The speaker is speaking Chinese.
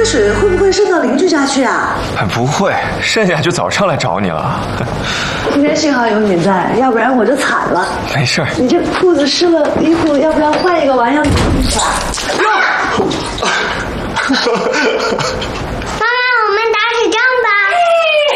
水会不会渗到邻居家去啊？ 不会，渗下就早上来找你了。 今天幸好有你在，要不然我就惨了。 没事。 你这裤子湿了，衣服要不要换一个玩意儿？